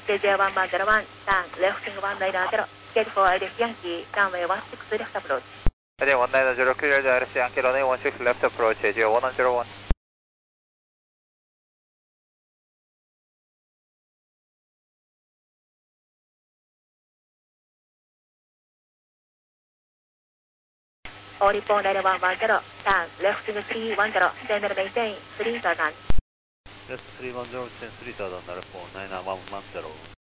JJ110, turn left 190, schedule for Irish Yankee, runway 16 left approach. JJ 190, cleared Irish Yankee, runway 16 left approach, JJ 101. Oripon 9110, turn left 310, then maintain 3 turn. Left 310, 3 turn, Oripon 9110.